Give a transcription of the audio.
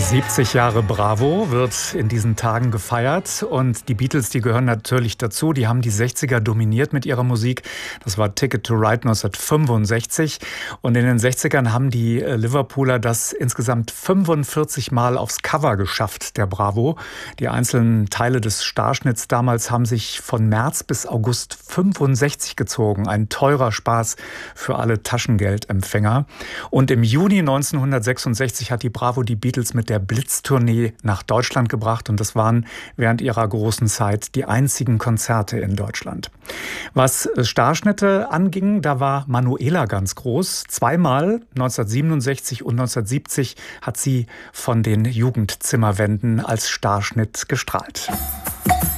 70 Jahre Bravo wird in diesen Tagen gefeiert und die Beatles, die gehören natürlich dazu. Die haben die 60er dominiert mit ihrer Musik. Das war Ticket to Ride 1965 und in den 60ern haben die Liverpooler das insgesamt 45 Mal aufs Cover geschafft, der Bravo. Die einzelnen Teile des Starschnitts damals haben sich von März bis August 65 gezogen. Ein teurer Spaß für alle Taschengeldempfänger. Und im Juni 1966 hat die Bravo die Beatles mit der Blitztournee nach Deutschland gebracht und das waren während ihrer großen Zeit die einzigen Konzerte in Deutschland. Was Starschnitte anging, da war Manuela ganz groß. Zweimal, 1967 und 1970, hat sie von den Jugendzimmerwänden als Starschnitt gestrahlt.